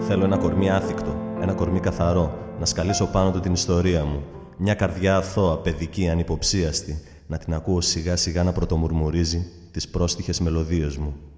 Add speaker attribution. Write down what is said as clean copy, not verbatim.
Speaker 1: Θέλω ένα κορμί άθικτο, ένα κορμί καθαρό, να σκαλίσω πάνω του την ιστορία μου. Μια καρδιά αθώα, παιδική, ανυποψίαστη, να την ακούω σιγά σιγά να πρωτομουρμουρίζει τις πρόστιχες μελωδίες μου.